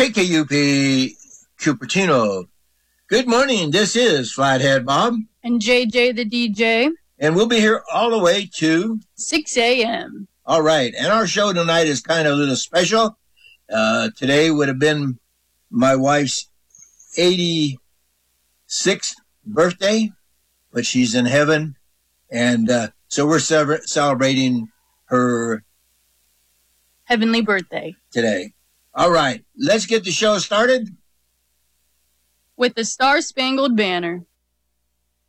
KKUP Cupertino. Good morning. This is Flathead Bob. And JJ the DJ. And we'll be here all the way to 6 a.m. All right. And our show tonight is kind of a little special. Today would have been my wife's 86th birthday, but she's in heaven. And so we're celebrating her heavenly birthday today. All right. Let's get the show started with the Star Spangled Banner.